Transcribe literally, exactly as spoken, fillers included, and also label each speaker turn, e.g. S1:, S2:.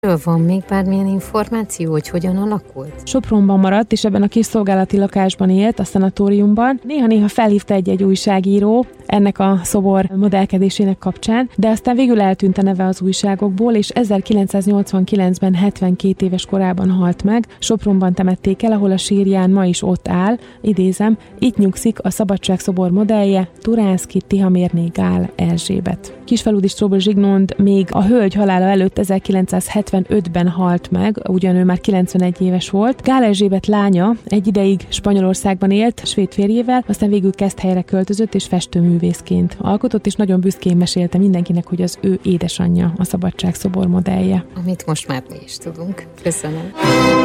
S1: Van még bármilyen információ, hogy hogyan alakult?
S2: Sopronban maradt, és ebben a kis szolgálati lakásban élt, a szanatóriumban. Néha-néha felhívta egy-egy újságíró ennek a szobor modellkedésének kapcsán, de aztán végül eltűnt a neve az újságokból, és ezerkilencszáznyolcvankilencben hetvenkét éves korában halt meg. Sopronban temették el, ahol a sírján ma is ott áll, idézem, itt nyugszik a szabadságszobor modellje, Turánszky Tihamérné Gál Erzsébet. Kisfaludy Strobl Zsigmond még a hölgy halála előtt ezerkilencszázhetvenötben halt meg, ugyan ő már kilencvenegy éves volt. Gál Erzsébet lánya egy ideig Spanyolországban élt svéd férjével, aztán végül Keszthelyre költözött és festőművészként alkotott, és nagyon büszkén mesélte mindenkinek, hogy az ő édesanyja a szabadságszobor modellje.
S1: Amit most már mi is tudunk. Köszönöm.